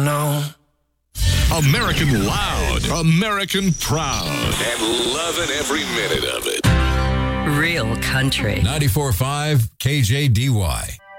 No. American loud, American proud, and loving every minute of it. Real country. 94.5 KJDY.